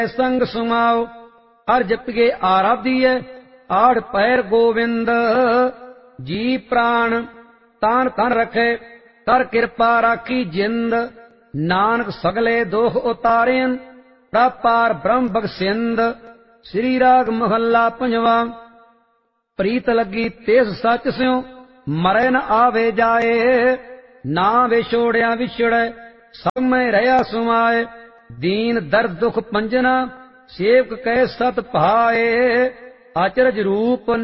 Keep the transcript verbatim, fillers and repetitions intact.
संग सुमाओ। हर जपिए आराधिए आड़ पैर गोविंद। जी प्राण तान तन रखे कर कृपा राखी जिंद। नानक सगले दोख उतारेन प्रापार ब्रह्म बख्शिंद। श्री राग महला पंजवा। प्रीत लगी तेस सच स्यों मरे न आवे जाए। ना विछोड़िया विछड़े सब में रहा सुमाए। दीन दर्द दुख पंजना सेवक कै सत भाए। अचरज रूप